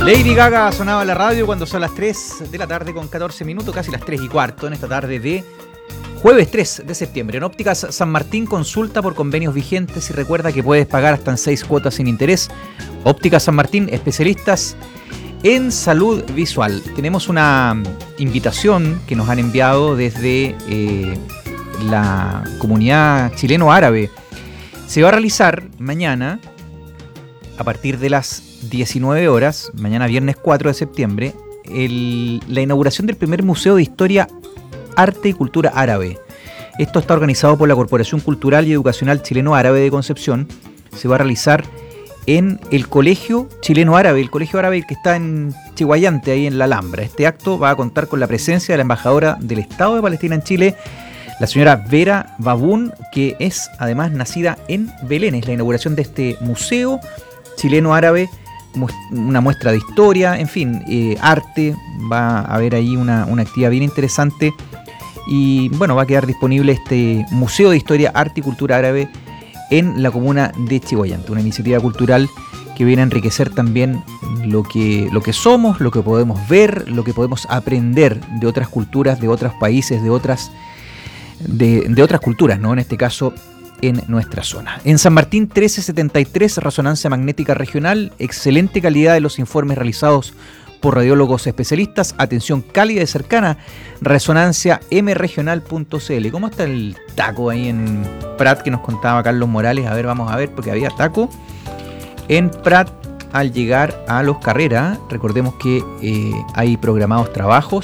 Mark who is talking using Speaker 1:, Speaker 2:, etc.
Speaker 1: Lady Gaga sonaba en la radio cuando son las 3 de la tarde con 14 minutos, casi las 3 y cuarto en esta tarde de jueves 3 de septiembre. En Ópticas San Martín, consulta por convenios vigentes y recuerda que puedes pagar hasta en 6 cuotas sin interés. Ópticas San Martín, especialistas en salud visual. Tenemos una invitación que nos han enviado desde la comunidad chileno-árabe. Se va a realizar mañana a partir de las 19 horas, mañana viernes 4 de septiembre, la inauguración del primer Museo de Historia, Arte y Cultura Árabe. Esto está organizado por la Corporación Cultural y Educacional Chileno-Árabe de Concepción. Se va a realizar en el Colegio Chileno-Árabe, el Colegio Árabe que está en Chihuayante, ahí en La Alhambra. Este acto va a contar con la presencia de la embajadora del Estado de Palestina en Chile, la señora Vera Babún, que es además nacida en Belén. Es la inauguración de este Museo Chileno-Árabe, una muestra de historia, en fin, arte. Va a haber ahí una actividad bien interesante y bueno, va a quedar disponible este Museo de Historia, Arte y Cultura Árabe en la comuna de Chihuayante, una iniciativa cultural que viene a enriquecer también lo que somos, lo que podemos ver, lo que podemos aprender de otras culturas, de otros países, de otras culturas, ¿no? En este caso, en nuestra zona. En San Martín 1373, resonancia magnética regional, excelente calidad de los informes realizados por radiólogos especialistas, atención cálida y cercana, resonanciamregional.cl. ¿Cómo está el taco ahí en Prat que nos contaba Carlos Morales? A ver, vamos a ver, porque había taco en Prat al llegar a Los Carreras. Recordemos que hay programados trabajos